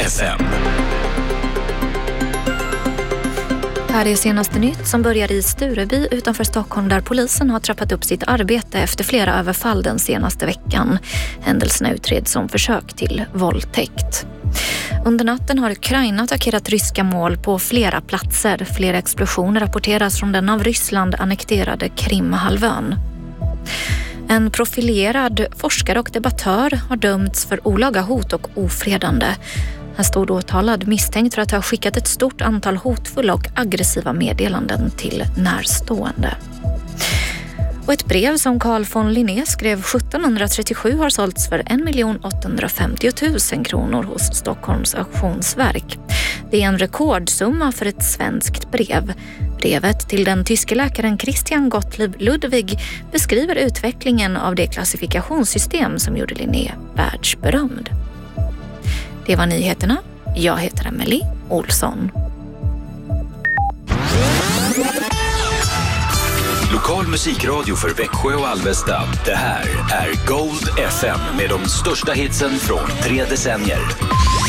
FM. Här är senaste nytt som börjar i Stureby utanför Stockholm där polisen har trappat upp sitt arbete efter flera överfall den senaste veckan. Händelserna utreds som försök till våldtäkt. Under natten har Ukraina attackerat ryska mål på flera platser. Flera explosioner rapporteras från den av Ryssland annekterade Krimhalvön. En profilerad forskare och debattör har dömts för olaga hot och ofredande. Han stod åtalad misstänkt för att ha skickat ett stort antal hotfulla och aggressiva meddelanden till närstående. Och ett brev som Carl von Linné skrev 1737 har sålts för 1 850 000 kronor hos Stockholms auktionsverk. Det är en rekordsumma för ett svenskt brev. Brevet till den tyske läkaren Christian Gottlieb Ludwig beskriver utvecklingen av det klassifikationssystem som gjorde Linné världsberömd. Det var nyheterna. Jag heter Emily Olsson. Lokal musikradio för Växjö och Alvesta. Det här är Gold FM med de största hitsen från 3 decennier.